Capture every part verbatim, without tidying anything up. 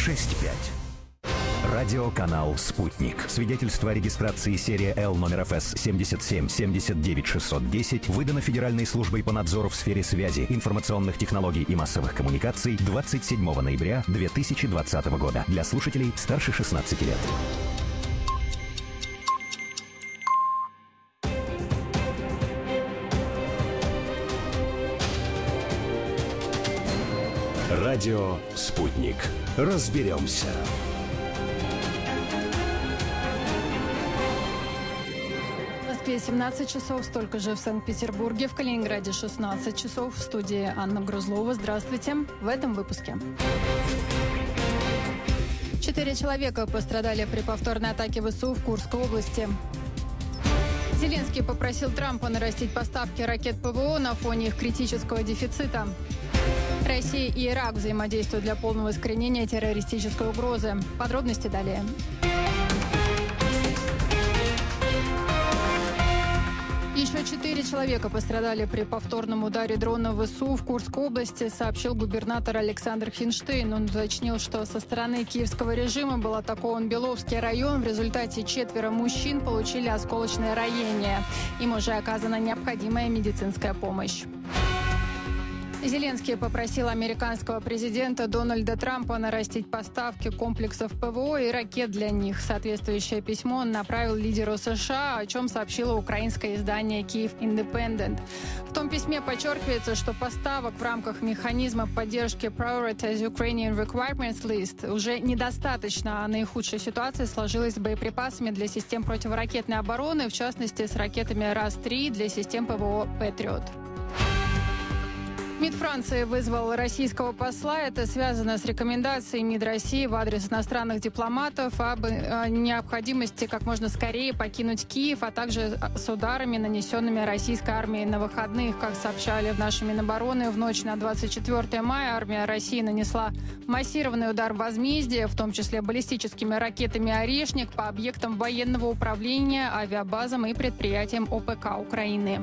шесть пять. Радиоканал «Спутник». Свидетельство о регистрации серия Л номер эф эс семьдесят семь семьдесят девять шестьсот десять выдано Федеральной службой по надзору в сфере связи, информационных технологий и массовых коммуникаций двадцать седьмого ноября две тысячи двадцатого года для слушателей старше шестнадцати лет. Радио «Спутник». Разберемся. В Москве семнадцать часов, столько же в Санкт-Петербурге, в Калининграде шестнадцать часов. В студии Анна Грузлова. Здравствуйте. В этом выпуске. Четыре человека пострадали при повторной атаке ВСУ в Курской области. Зеленский попросил Трампа нарастить поставки ракет ПВО на фоне их критического дефицита. Россия и Ирак взаимодействуют для полного искоренения террористической угрозы. Подробности далее. Еще четыре человека пострадали при повторном ударе дрона ВСУ в Курской области, сообщил губернатор Александр Хинштейн. Он уточнил, что со стороны киевского режима был атакован Беловский район. В результате четверо мужчин получили осколочное ранение. Им уже оказана необходимая медицинская помощь. Зеленский попросил американского президента Дональда Трампа нарастить поставки комплексов ПВО и ракет для них. Соответствующее письмо он направил лидеру США, о чем сообщило украинское издание Kyiv Independent. В том письме подчеркивается, что поставок в рамках механизма поддержки Prioritize Ukrainian Requirements List уже недостаточно, а наихудшая ситуация сложилась с боеприпасами для систем противоракетной обороны, в частности с ракетами Рас три для систем ПВО Patriot. МИД Франции вызвал российского посла. Это связано с рекомендацией МИД России в адрес иностранных дипломатов об необходимости как можно скорее покинуть Киев, а также с ударами, нанесенными российской армией на выходных. Как сообщали в нашей Минобороны, в ночь на двадцать четвёртое мая армия России нанесла массированный удар возмездия, в том числе баллистическими ракетами «Орешник» по объектам военного управления, авиабазам и предприятиям ОПК Украины.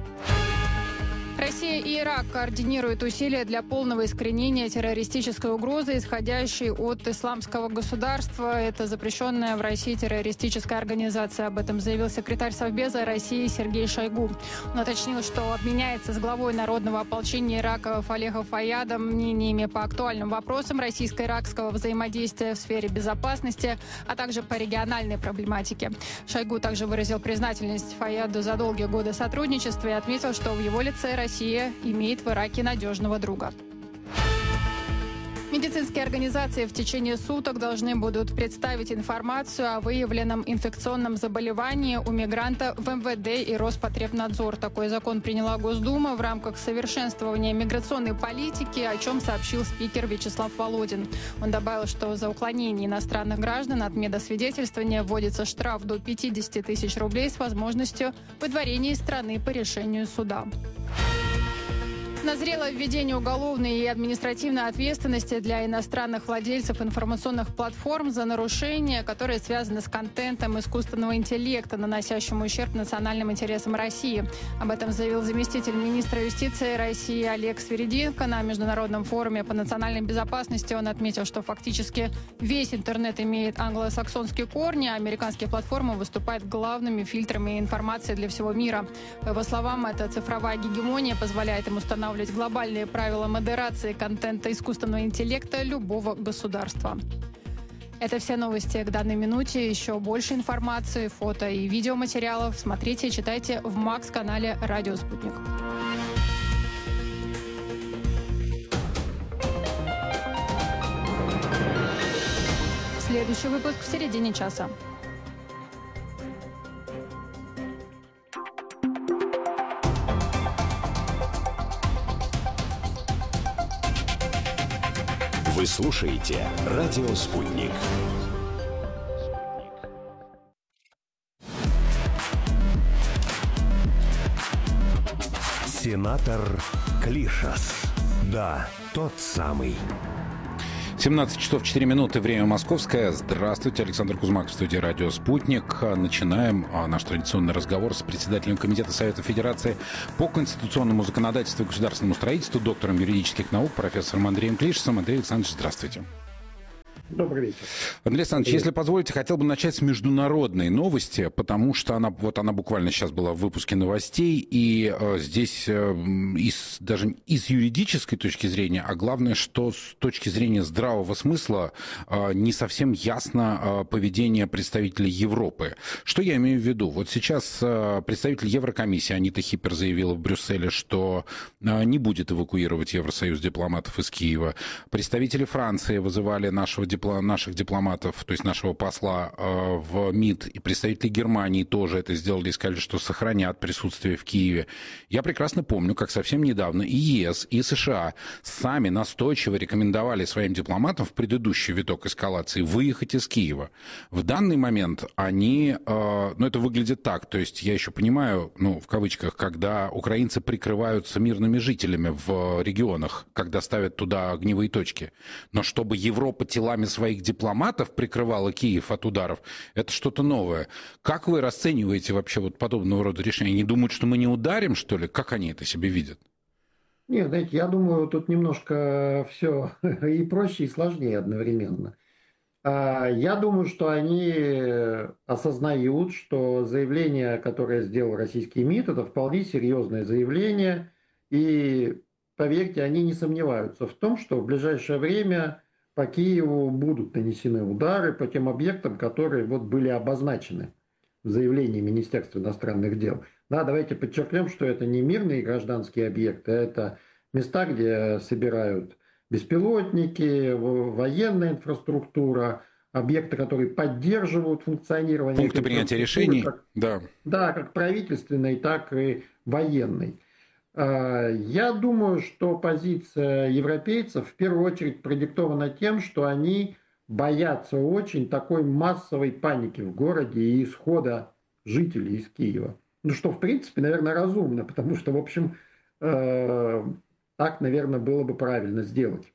Россия и Ирак координируют усилия для полного искоренения террористической угрозы, исходящей от исламского государства. Это запрещенная в России террористическая организация. Об этом заявил секретарь Совбеза России Сергей Шойгу. Он уточнил, что обменяется с главой народного ополчения Ирака Фалехом Фаядом мнениями по актуальным вопросам российско-иракского взаимодействия в сфере безопасности, а также по региональной проблематике. Шойгу также выразил признательность Фаяду за долгие годы сотрудничества и отметил, что в его лице Россия Россия имеет в Ираке надежного друга. Медицинские организации в течение суток должны будут представить информацию о выявленном инфекционном заболевании у мигранта в эм вэ дэ и Роспотребнадзор. Такой закон приняла Госдума в рамках совершенствования миграционной политики, о чем сообщил спикер Вячеслав Володин. Он добавил, что за уклонение иностранных граждан от медосвидетельствования вводится штраф до пятьдесят тысяч рублей с возможностью выдворения из страны по решению суда. Назрело введение уголовной и административной ответственности для иностранных владельцев информационных платформ за нарушения, которые связаны с контентом искусственного интеллекта, наносящим ущерб национальным интересам России. Об этом заявил заместитель министра юстиции России Олег Свериденко на Международном форуме по национальной безопасности. Он отметил, что фактически весь интернет имеет англосаксонские корни, а американские платформы выступают главными фильтрами информации для всего мира. По его словам, эта цифровая гегемония позволяет им устанавливать глобальные правила модерации контента искусственного интеллекта любого государства. Это все новости к данной минуте. Еще больше информации, фото и видеоматериалов смотрите и читайте в Макс-канале «Радио Спутник». Следующий выпуск в середине часа. Вы слушаете «Радио Спутник». Сенатор Клишас. Да, тот самый. семнадцать часов четыре минуты, время московское. Здравствуйте, Александр Кузьмак в студии «Радио Спутник». Начинаем наш традиционный разговор с председателем Комитета Совета Федерации по конституционному законодательству и государственному строительству, доктором юридических наук, профессором Андреем Клишасом. Андрей Александрович, здравствуйте. Добрый вечер. Андрей Александрович, если позволите, хотел бы начать с международной новости, потому что она, вот она буквально сейчас была в выпуске новостей, и э, здесь э, из, даже и с юридической точки зрения, а главное, что с точки зрения здравого смысла э, не совсем ясно э, поведение представителей Европы. Что я имею в виду? Вот сейчас э, представитель Еврокомиссии Анита Хиппер заявила в Брюсселе, что э, не будет эвакуировать Евросоюз дипломатов из Киева. Представители Франции вызывали нашего дипломата наших дипломатов, то есть нашего посла э, в МИД, и представители Германии тоже это сделали и сказали, что сохранят присутствие в Киеве. Я прекрасно помню, как совсем недавно и ЕС, и США сами настойчиво рекомендовали своим дипломатам в предыдущий виток эскалации выехать из Киева. В данный момент они, э, ну это выглядит так, то есть я еще понимаю, ну в кавычках, когда украинцы прикрываются мирными жителями в регионах, когда ставят туда огневые точки, но чтобы Европа телами своих дипломатов прикрывала Киев от ударов, это что-то новое. Как вы расцениваете вообще вот подобного рода решения? Они думают, что мы не ударим, что ли? Как они это себе видят? Нет, знаете, я думаю, тут немножко все и проще, и сложнее одновременно. Я думаю, что они осознают, что заявление, которое сделал российский МИД, это вполне серьезное заявление, и, поверьте, они не сомневаются в том, что в ближайшее время по Киеву будут нанесены удары по тем объектам, которые вот были обозначены в заявлении Министерства иностранных дел. Да, давайте подчеркнем, что это не мирные гражданские объекты, а это места, где собирают беспилотники, военная инфраструктура, объекты, которые поддерживают функционирование. Пункты принятия решений, как, да. Да, как правительственной, так и военной. Я думаю, что позиция европейцев в первую очередь продиктована тем, что они боятся очень такой массовой паники в городе и исхода жителей из Киева. Ну что, в принципе, наверное, разумно, потому что, в общем, так, наверное, было бы правильно сделать.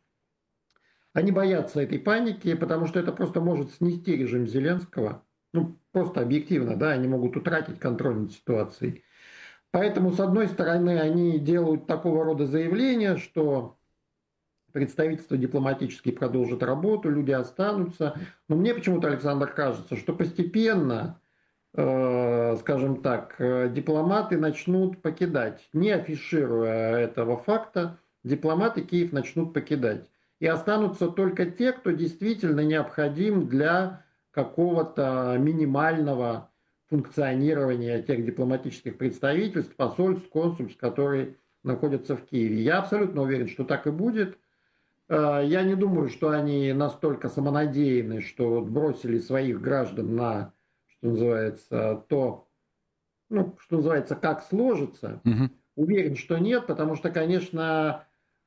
Они боятся этой паники, потому что это просто может снести режим Зеленского. Ну, просто объективно, да, они могут утратить контроль над ситуацией. Поэтому, с одной стороны, они делают такого рода заявления, что представительство дипломатически продолжит работу, люди останутся. Но мне почему-то, Александр, кажется, что постепенно, э, скажем так, дипломаты начнут покидать. Не афишируя этого факта, дипломаты Киев начнут покидать. И останутся только те, кто действительно необходим для какого-то минимального функционирования тех дипломатических представительств, посольств, консульств, которые находятся в Киеве. Я абсолютно уверен, что так и будет. Я не думаю, что они настолько самонадеянны, что бросили своих граждан на, что называется, то, ну, что называется, как сложится. Угу. Уверен, что нет, потому что, конечно,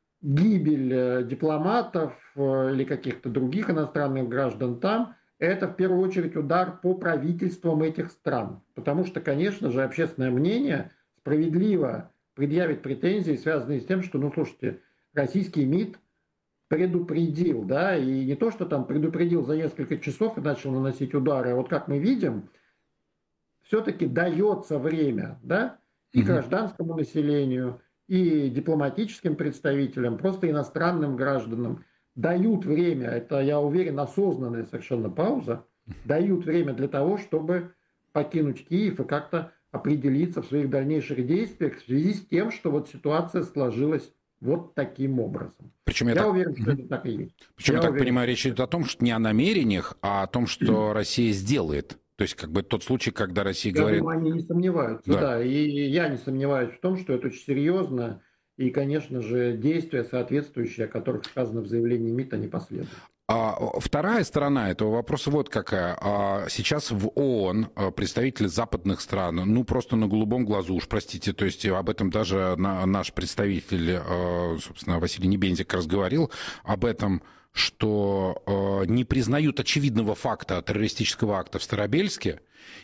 гибель дипломатов или каких-то других иностранных граждан там – это в первую очередь удар по правительствам этих стран. Потому что, конечно же, общественное мнение справедливо предъявит претензии, связанные с тем, что, ну, слушайте, российский МИД предупредил, да, и не то, что там предупредил за несколько часов и начал наносить удары, а вот как мы видим, все-таки дается время, да, и гражданскому населению, и дипломатическим представителям, просто иностранным гражданам, дают время, это, я уверен, осознанная совершенно пауза, дают время для того, чтобы покинуть Киев и как-то определиться в своих дальнейших действиях в связи с тем, что вот ситуация сложилась вот таким образом. Причем я, я так... уверен, что это так и есть. Причем, я, я так уверен, понимаю, речь идет о том, что не о намерениях, а о том, что Россия сделает. То есть, как бы тот случай, когда Россия я говорит... Думаю, они не сомневаются, да. да. И я не сомневаюсь в том, что это очень серьезно. И, конечно же, действия соответствующие, о которых сказано в заявлении МИД, они последуют. А вторая сторона этого вопроса вот какая. А сейчас в ООН представители западных стран, ну, просто на голубом глазу, уж простите, то есть об этом даже наш представитель, собственно, Василий Небензик разговаривал, об этом, что э, не признают очевидного факта террористического акта в Старобельске,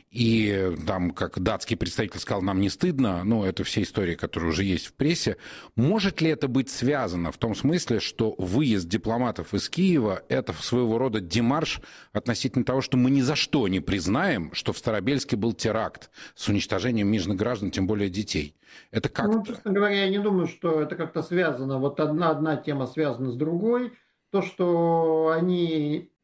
и там, как датский представитель сказал, нам не стыдно, ну, это все истории, которые уже есть в прессе. Может ли это быть связано в том смысле, что выезд дипломатов из Киева – это своего рода демарш относительно того, что мы ни за что не признаем, что в Старобельске был теракт с уничтожением мирных граждан, тем более детей? Это как-то... Ну, честно говоря, я не думаю, что это как-то связано. Вот одна, одна тема связана с другой. То, что они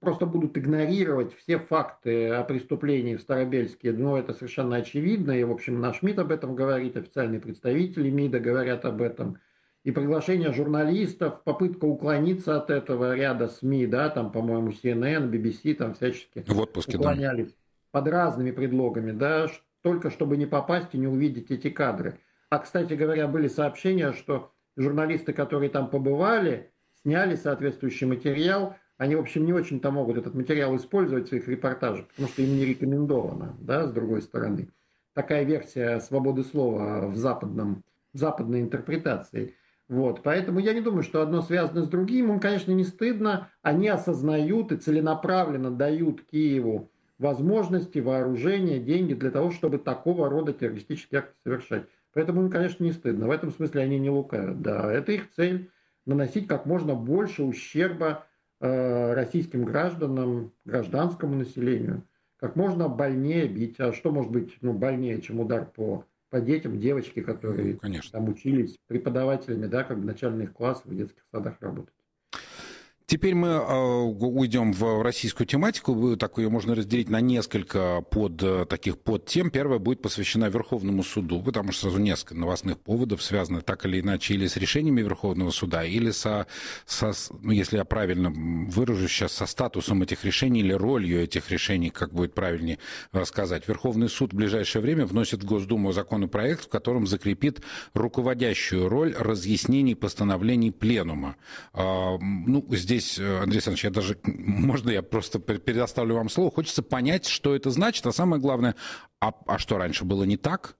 просто будут игнорировать все факты о преступлении в Старобельске, ну, это совершенно очевидно, и, в общем, наш МИД об этом говорит, официальные представители МИДа говорят об этом. И приглашение журналистов, попытка уклониться от этого ряда СМИ, да, там, по-моему, Си Эн Эн, Би Би Си, там всячески в отпуске, уклонялись, да, под разными предлогами, да, только чтобы не попасть и не увидеть эти кадры. А, кстати говоря, были сообщения, что журналисты, которые там побывали, сняли соответствующий материал, они, в общем, не очень-то могут этот материал использовать в своих репортажах, потому что им не рекомендовано, да, с другой стороны. Такая версия свободы слова в западном, в западной интерпретации. Вот, поэтому я не думаю, что одно связано с другим. Им, конечно, не стыдно. Они осознают и целенаправленно дают Киеву возможности, вооружения, деньги для того, чтобы такого рода террористические акты совершать. Поэтому им, конечно, не стыдно. В этом смысле они не лукавят. Да, это их цель – наносить как можно больше ущерба э, российским гражданам, гражданскому населению. Как можно больнее бить. А что может быть ну, больнее, чем удар по... по детям, девочки, которые ну, там учились преподавателями, да, как в начальных классах, в детских садах работать. Теперь мы э, уйдем в российскую тематику. Так ее можно разделить на несколько под, таких подтем. Первая будет посвящена Верховному суду, потому что сразу несколько новостных поводов связаны так или иначе или с решениями Верховного суда, или со, со ну, если я правильно выражусь сейчас, со статусом этих решений или ролью этих решений, как будет правильнее сказать. Верховный суд в ближайшее время вносит в Госдуму законопроект, в котором закрепит руководящую роль разъяснений постановлений Пленума. Э, ну, здесь Здесь, Андрей Александрович, я даже, можно я просто предоставлю вам слово. Хочется понять, что это значит, а самое главное, а, а что раньше было не так?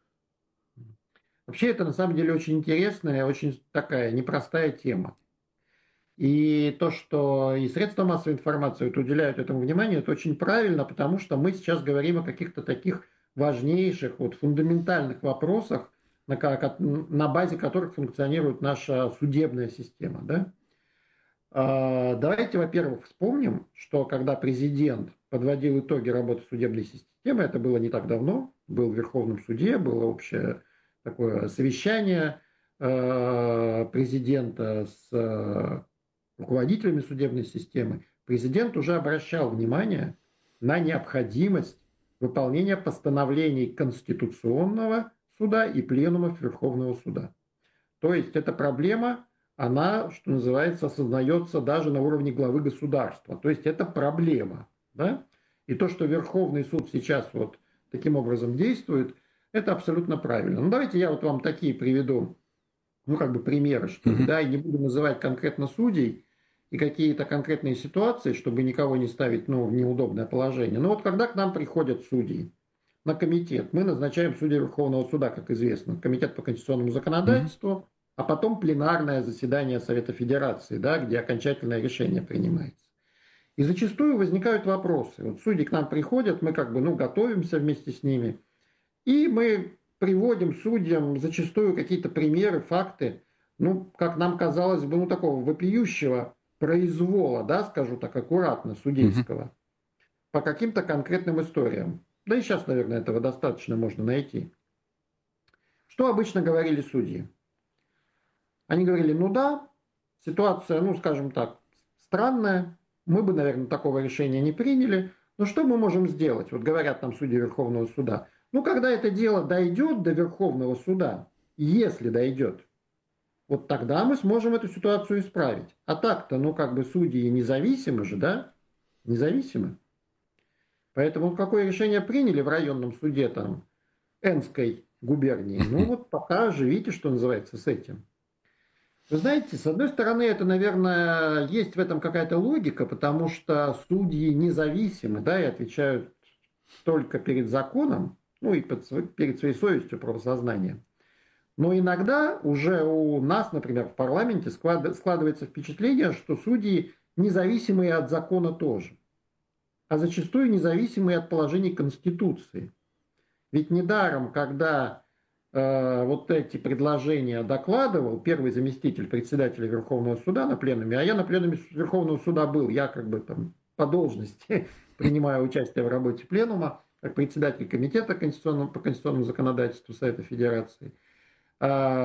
Вообще это на самом деле очень интересная, очень такая непростая тема. И то, что и средства массовой информации вот уделяют этому внимание, это очень правильно, потому что мы сейчас говорим о каких-то таких важнейших, вот, фундаментальных вопросах, на, на базе которых функционирует наша судебная система, да? Давайте, во-первых, вспомним, что когда президент подводил итоги работы судебной системы, это было не так давно, был в Верховном суде, было общее такое совещание президента с руководителями судебной системы. Президент уже обращал внимание на необходимость выполнения постановлений Конституционного суда и пленумов Верховного суда. То есть эта проблема... она, что называется, осознается даже на уровне главы государства. То есть это проблема. Да? И то, что Верховный суд сейчас вот таким образом действует, это абсолютно правильно. Ну, давайте я вот вам такие приведу, ну, как бы примеры, что ли, да, и не буду называть конкретно судей и какие-то конкретные ситуации, чтобы никого не ставить, ну, в неудобное положение. Но вот когда к нам приходят судьи на комитет, мы назначаем судей Верховного суда, как известно, комитет по конституционному законодательству, а потом пленарное заседание Совета Федерации, да, где окончательное решение принимается. И зачастую возникают вопросы. Вот судьи к нам приходят, мы как бы ну, готовимся вместе с ними, и мы приводим судьям зачастую какие-то примеры, факты, ну, как нам казалось бы, ну, такого вопиющего произвола, да, скажу так аккуратно, судейского, угу. по каким-то конкретным историям. Да и сейчас, наверное, этого достаточно можно найти. Что обычно говорили судьи? Они говорили, ну да, ситуация, ну, скажем так, странная, мы бы, наверное, такого решения не приняли, но что мы можем сделать? Вот говорят нам судьи Верховного суда. Ну, когда это дело дойдет до Верховного суда, если дойдет, вот тогда мы сможем эту ситуацию исправить. А так-то, ну, как бы судьи независимы же, да? Независимы. Поэтому какое решение приняли в районном суде там Энской губернии? Ну, вот пока живите, что называется, с этим. Вы знаете, с одной стороны, это, наверное, есть в этом какая-то логика, потому что судьи независимы, да, и отвечают только перед законом, ну и перед своей совестью, правосознанием. Но иногда уже у нас, например, в парламенте складывается впечатление, что судьи независимые от закона тоже, а зачастую независимые от положений Конституции. Ведь недаром, когда э, вот эти предложения докладывал первый заместитель председателя Верховного суда на пленуме, а я на пленуме Верховного суда был, я как бы там по должности принимаю участие в работе пленума, как председатель комитета конституционного, по конституционному законодательству Совета Федерации.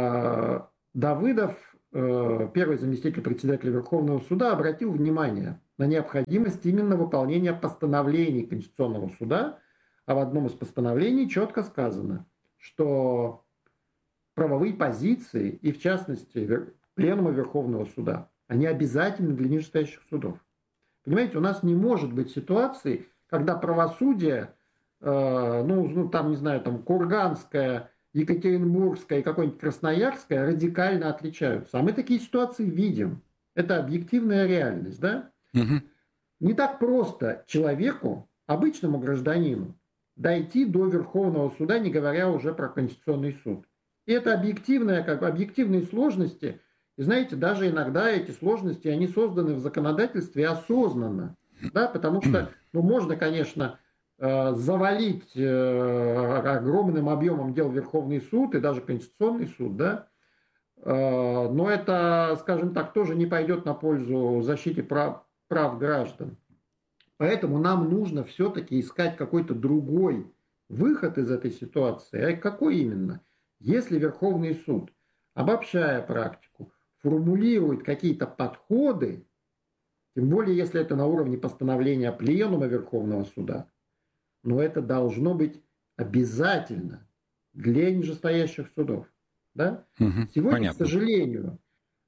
Давыдов, первый заместитель председателя Верховного суда, обратил внимание на необходимость именно выполнения постановлений Конституционного суда, а в одном из постановлений четко сказано, что правовые позиции, и в частности Пленума Верховного Суда, они обязательны для нижестоящих судов. Понимаете, у нас не может быть ситуации, когда правосудие, э, ну, ну, там, не знаю, там, Курганское, Екатеринбургское и какое-нибудь Красноярское радикально отличаются. А мы такие ситуации видим. Это объективная реальность, да? Угу. Не так просто человеку, обычному гражданину, дойти до Верховного суда, не говоря уже про Конституционный суд. И это объективные, как бы, объективные сложности. И знаете, даже иногда эти сложности, они созданы в законодательстве осознанно. Да? Потому что, ну, можно, конечно, завалить огромным объемом дел Верховный суд и даже Конституционный суд, да? Но это, скажем так, тоже не пойдет на пользу защите прав, прав граждан. Поэтому нам нужно все-таки искать какой-то другой выход из этой ситуации. А какой именно? Если Верховный суд, обобщая практику, формулирует какие-то подходы, тем более если это на уровне постановления Пленума Верховного суда, но это должно быть обязательно для нижестоящих судов. Да? Угу, Сегодня, понятно. к сожалению,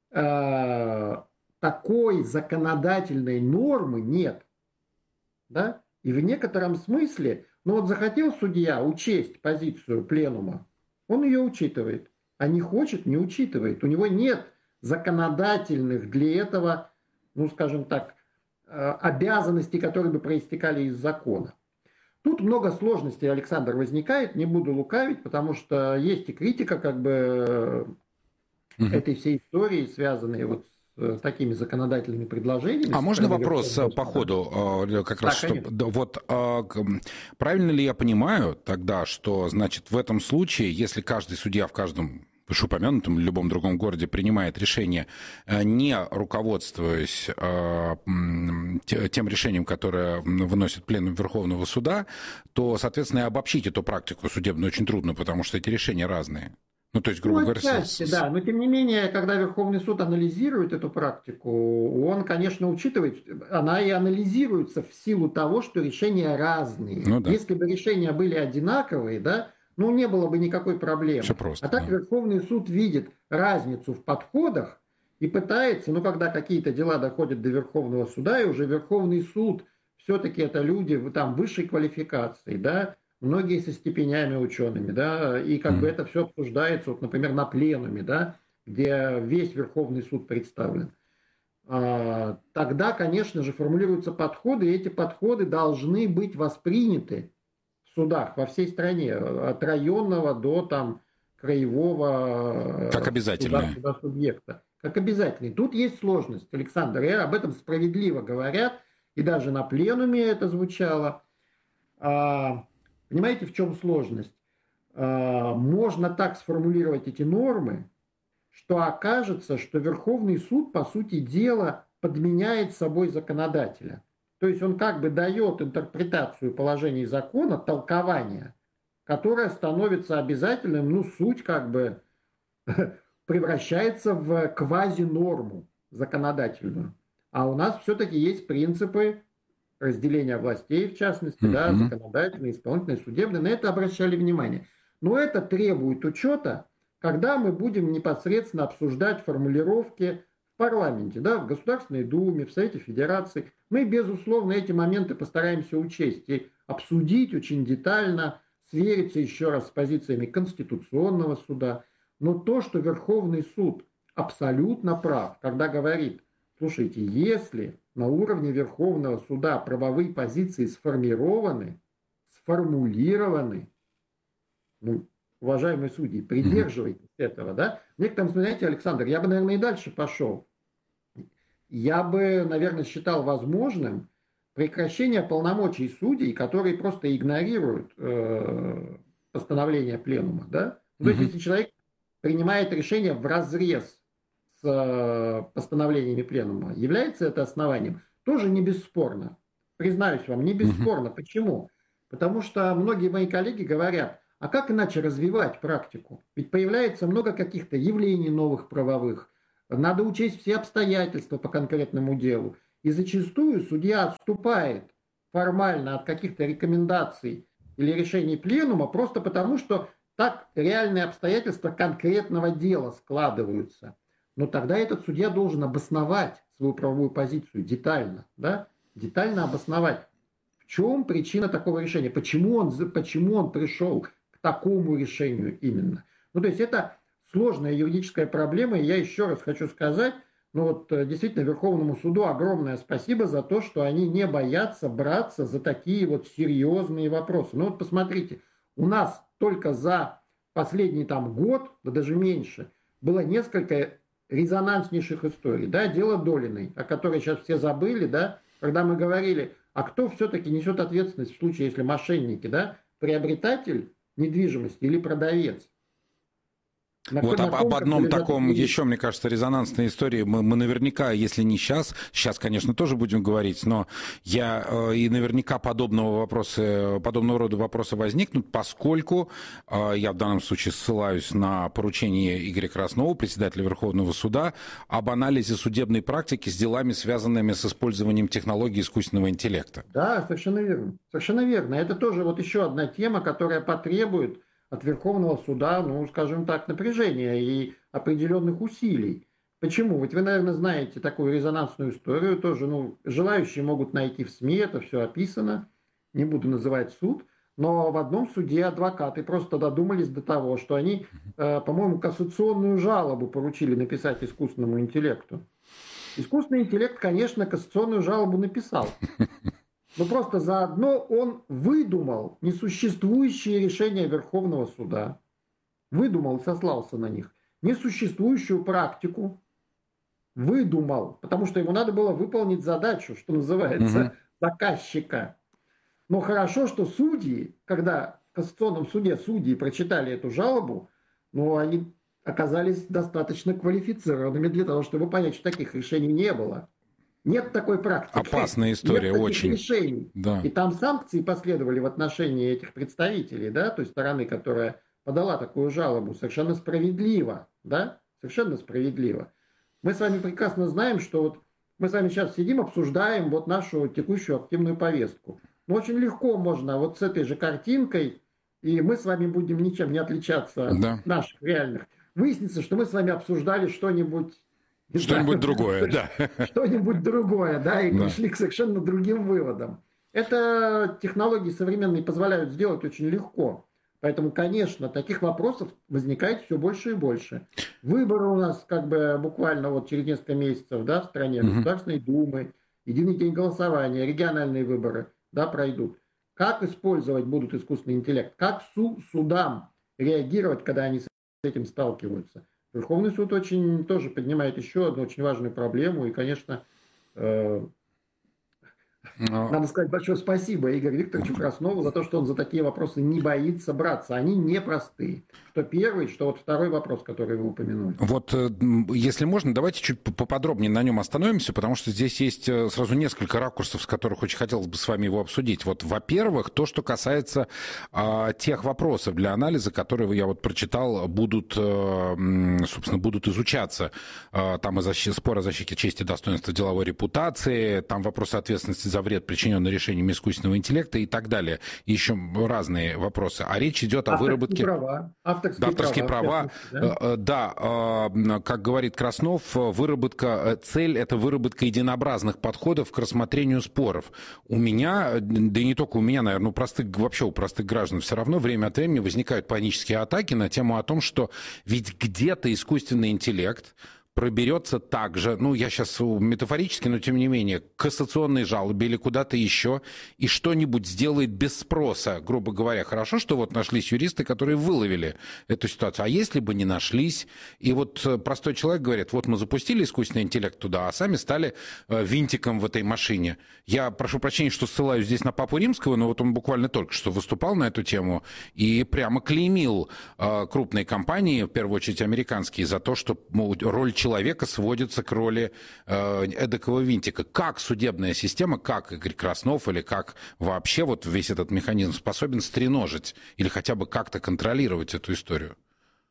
такой законодательной нормы нет. Да? И в некотором смысле, ну вот захотел судья учесть позицию Пленума, он ее учитывает, а не хочет, не учитывает. У него нет законодательных для этого, ну скажем так, обязанностей, которые бы проистекали из закона. Тут много сложностей, Александр, возникает, не буду лукавить, потому что есть и критика как бы угу. этой всей истории, связанной вот с такими законодательными предложениями. А можно вопрос по ходу? Как раз, да, что, вот, правильно ли я понимаю тогда, что, значит, в этом случае, если каждый судья в каждом вышеупомянутом или любом другом городе принимает решение, не руководствуясь тем решением, которое выносит Пленум Верховного суда, то, соответственно, и обобщить эту практику судебную очень трудно, потому что эти решения разные. Ну, то есть, грубо ну, говоря... отчасти, с... да, но тем не менее, когда Верховный суд анализирует эту практику, он, конечно, учитывает, она и анализируется в силу того, что решения разные. Ну, да. Если бы решения были одинаковые, да, ну, не было бы никакой проблемы. Все просто, а так да. Верховный суд видит разницу в подходах и пытается, ну, когда какие-то дела доходят до Верховного суда, и уже Верховный суд, все-таки это люди там высшей квалификации, да, многие со степенями учеными, да, и как mm. бы это все обсуждается, вот, например, на пленуме, да, где весь Верховный суд представлен. А, тогда, конечно же, формулируются подходы, и эти подходы должны быть восприняты в судах во всей стране, от районного до там краевого как обязательные. Суда, суда субъекта. Как обязательные. Тут есть сложность, Александр, и об этом справедливо говорят, и даже на пленуме это звучало. А, Понимаете, в чем сложность? Можно так сформулировать эти нормы, что окажется, что Верховный суд, по сути дела, подменяет собой законодателя. То есть он как бы дает интерпретацию положений закона, толкование, которое становится обязательным, ну, суть как бы превращается в квазинорму законодательную. А у нас все-таки есть принципы разделения властей, в частности, mm-hmm. да, законодательной, исполнительной, судебной, на это обращали внимание. Но это требует учета, когда мы будем непосредственно обсуждать формулировки в парламенте, да, в Государственной Думе, в Совете Федерации. Мы, безусловно, эти моменты постараемся учесть и обсудить очень детально, свериться еще раз с позициями Конституционного суда. Но то, что Верховный суд абсолютно прав, когда говорит, слушайте, если на уровне Верховного суда правовые позиции сформированы, сформулированы, ну, уважаемые судьи, придерживайтесь mm-hmm. этого, да? В некотором смысле, знаете, Александр, я бы, наверное, и дальше пошел. Я бы, наверное, считал возможным прекращение полномочий судей, которые просто игнорируют э, постановление пленума, да? Mm-hmm. То есть, если человек принимает решение вразрез с постановлениями пленума, является это основанием? Тоже не бесспорно. Признаюсь вам, не бесспорно. Mm-hmm. Почему? Потому что многие мои коллеги говорят, а как иначе развивать практику? Ведь появляется много каких-то явлений новых правовых. Надо учесть все обстоятельства по конкретному делу. И зачастую судья отступает формально от каких-то рекомендаций или решений пленума просто потому, что так реальные обстоятельства конкретного дела складываются. Но тогда этот судья должен обосновать свою правовую позицию детально, да? Детально обосновать, в чем причина такого решения, почему он, почему он пришел к такому решению именно. Ну, то есть это сложная юридическая проблема, и я еще раз хочу сказать, ну вот действительно Верховному суду огромное спасибо за то, что они не боятся браться за такие вот серьезные вопросы. Ну вот посмотрите, у нас только за последний там год, да даже меньше, было несколько резонанснейших историй. Да, дело Долиной, о которой сейчас все забыли, да, когда мы говорили, а кто все-таки несет ответственность в случае, если мошенники, да, приобретатель недвижимости или продавец. На вот об, об одном таком еще, мне кажется, резонансной истории мы, мы наверняка, если не сейчас, сейчас, конечно, тоже будем говорить, но я э, и наверняка подобного вопроса, подобного рода вопросы возникнут, поскольку э, я в данном случае ссылаюсь на поручение Игоря Краснова, председателя Верховного суда, об анализе судебной практики с делами, связанными с использованием технологий искусственного интеллекта. Да, совершенно верно. Совершенно верно. Это тоже вот еще одна тема, которая потребует от Верховного суда, ну, скажем так, напряжения и определенных усилий. Почему? Ведь вы, наверное, знаете такую резонансную историю тоже, ну, желающие могут найти в СМИ, это все описано, не буду называть суд, но в одном суде адвокаты просто додумались до того, что они, э, по-моему, кассационную жалобу поручили написать искусственному интеллекту. Искусственный интеллект, конечно, кассационную жалобу написал. Но просто заодно он выдумал несуществующие решения Верховного суда, выдумал и сослался на них, несуществующую практику, выдумал, потому что ему надо было выполнить задачу, что называется, угу. заказчика. Но хорошо, что судьи, когда в Кассационном суде судьи прочитали эту жалобу, ну, они оказались достаточно квалифицированными для того, чтобы понять, что таких решений не было. Нет такой практики. Опасная история, нет очень. Решений. Да. И там санкции последовали в отношении этих представителей, да, той стороны, которая подала такую жалобу, совершенно справедливо, да, совершенно справедливо. Мы с вами прекрасно знаем, что вот мы с вами сейчас сидим, обсуждаем вот нашу текущую активную повестку. Но очень легко можно вот с этой же картинкой, и мы с вами будем ничем не отличаться от да. наших реальных. Выяснится, что мы с вами обсуждали что-нибудь Что-нибудь другое, да. Что-нибудь другое, да, и да. пришли к совершенно другим выводам. Это технологии современные позволяют сделать очень легко. Поэтому, конечно, таких вопросов возникает все больше и больше. Выборы у нас как бы буквально вот через несколько месяцев, да, в стране, угу. Государственной Думы, единый день голосования, региональные выборы, да, пройдут. Как использовать будут искусственный интеллект? Как су- судам реагировать, когда они с этим сталкиваются? Верховный суд очень тоже поднимает еще одну очень важную проблему. И, конечно, э, Но... надо сказать большое спасибо Игорю Викторовичу Краснову за то, что он за такие вопросы не боится браться. Они непростые. Что первый, что вот второй вопрос, который вы упомянули. Вот, если можно, давайте чуть поподробнее на нем остановимся, потому что здесь есть сразу несколько ракурсов, с которых очень хотелось бы с вами его обсудить. Вот, во-первых, то, что касается а, тех вопросов для анализа, которые я вот прочитал, будут, собственно, будут изучаться. А, там и защи, спор о защите чести и достоинства деловой репутации, там вопросы ответственности за вред, причиненный решением искусственного интеллекта и так далее. И еще разные вопросы. А речь идет о выработке... Права. Авторские, Авторские права, права. Да, да, как говорит Краснов, выработка, цель — это выработка единообразных подходов к рассмотрению споров. У меня, да и не только у меня, наверное, у простых, вообще у простых граждан все равно время от времени возникают панические атаки на тему о том, что ведь где-то искусственный интеллект проберется также, ну, я сейчас метафорически, но тем не менее, к кассационной жалобе или куда-то еще, и что-нибудь сделает без спроса, грубо говоря. Хорошо, что вот нашлись юристы, которые выловили эту ситуацию. А если бы не нашлись, и вот простой человек говорит, вот мы запустили искусственный интеллект туда, а сами стали винтиком в этой машине. Я прошу прощения, что ссылаюсь здесь на Папу Римского, но вот он буквально только что выступал на эту тему и прямо клеймил крупные компании, в первую очередь американские, за то, что роль человека человека сводится к роли э, эдакого винтика. Как судебная система, как Игорь Краснов или как вообще вот весь этот механизм способен стреножить или хотя бы как-то контролировать эту историю?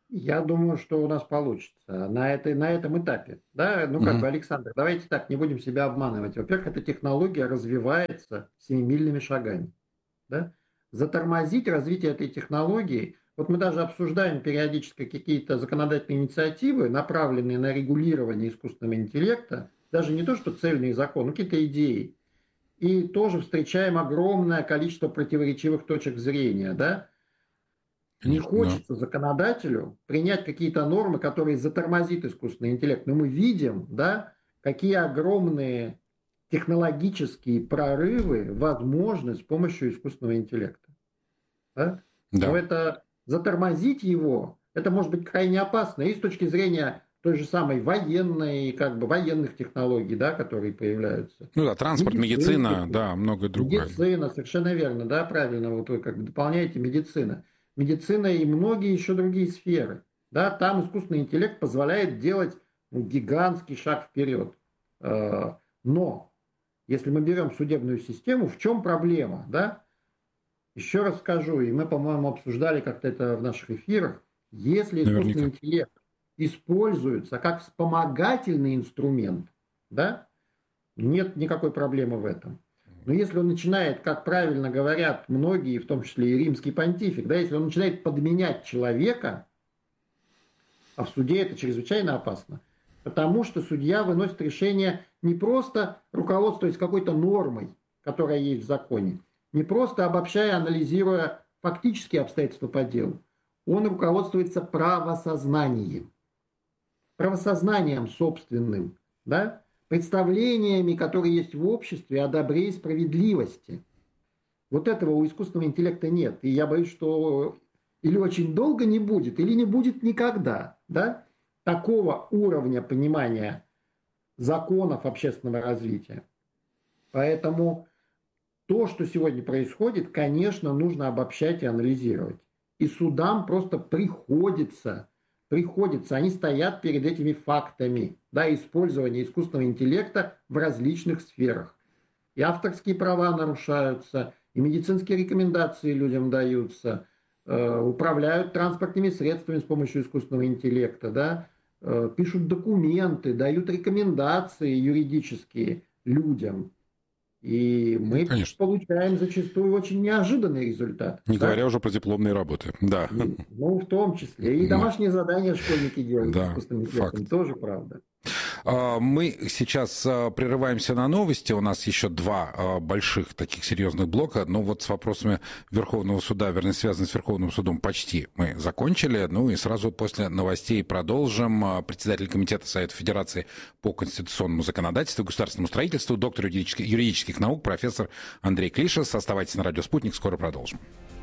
Я думаю, что у нас получится на, этой, на этом этапе. Да? Ну, как Мгм. бы, Александр, давайте так, не будем себя обманывать. Во-первых, эта технология развивается семимильными шагами. Да? Затормозить развитие этой технологии, вот мы даже обсуждаем периодически какие-то законодательные инициативы, направленные на регулирование искусственного интеллекта, даже не то, что цельный закон, но какие-то идеи. И тоже встречаем огромное количество противоречивых точек зрения. Да? Не Конечно, да. хочется законодателю принять какие-то нормы, которые затормозит искусственный интеллект. Но мы видим, да, какие огромные технологические прорывы возможны с помощью искусственного интеллекта. Да? Да. Но это затормозить его, это может быть крайне опасно и с точки зрения той же самой военной, как бы военных технологий, да, которые появляются. Ну да, транспорт, медицина, да, многое другое. Медицина, совершенно верно, да, правильно, вот вы как бы дополняете медицина. Медицина и многие еще другие сферы. Да, там искусственный интеллект позволяет делать ну, гигантский шаг вперед. Но если мы берем судебную систему, в чем проблема? Да? Еще раз скажу, и мы, по-моему, обсуждали как-то это в наших эфирах, если искусственный Наверняка. интеллект используется как вспомогательный инструмент, да, нет никакой проблемы в этом. Но если он начинает, как правильно говорят многие, в том числе и римский понтифик, да, если он начинает подменять человека, а в суде это чрезвычайно опасно, потому что судья выносит решение не просто руководствуясь какой-то нормой, которая есть в законе, не просто обобщая, анализируя фактические обстоятельства по делу, он руководствуется правосознанием, правосознанием собственным, да, представлениями, которые есть в обществе о добре и справедливости. Вот этого у искусственного интеллекта нет. И я боюсь, что или очень долго не будет, или не будет никогда. Да? Такого уровня понимания законов общественного развития. Поэтому то, что сегодня происходит, конечно, нужно обобщать и анализировать. И судам просто приходится Приходится, они стоят перед этими фактами, да, использования искусственного интеллекта в различных сферах. И авторские права нарушаются, и медицинские рекомендации людям даются, э, управляют транспортными средствами с помощью искусственного интеллекта, да, э, пишут документы, дают рекомендации юридические людям. И мы Конечно. получаем зачастую очень неожиданный результат. Не да? говоря уже про дипломные работы. Да. Ну, в том числе. И домашние да. задания школьники делают. Да, факт. Тоже правда. Мы сейчас прерываемся на новости. У нас еще два больших таких серьезных блока. Но вот с вопросами Верховного суда, вернее, связанными с Верховным судом, почти мы закончили. Ну и сразу после новостей продолжим. Председатель Комитета Совета Федерации по конституционному законодательству и государственному строительству, доктор юридических, юридических наук, профессор Андрей Клишес. Оставайтесь на радио «Спутник». Скоро продолжим.